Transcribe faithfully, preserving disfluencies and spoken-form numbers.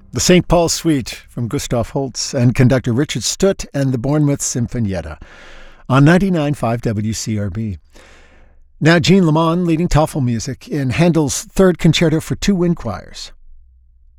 The Saint Paul Suite from Gustav Holst and conductor Richard Stutt and the Bournemouth Sinfonietta on ninety-nine point five W C R B. Now Jean Lamont leading Tafelmusik in Handel's Third Concerto for Two Wind Choirs.